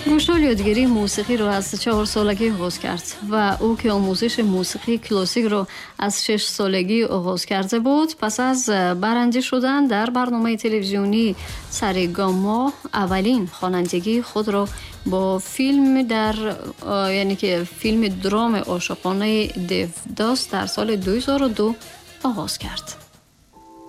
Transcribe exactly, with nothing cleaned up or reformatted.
گوشتال یادگیری موسیقی رو از چهار سالگی آغاز کرد و او که آموزش موسیقی کلاسیک رو از شش سالگی آغاز کرده بود، پس از برنده شدن در برنامه تلویزیونی ساریگاما اولین خوانندگی خود را با فیلم در یعنی که فیلم درام عاشقانه دیوداس در سال دو هزار و دو آغاز کرد.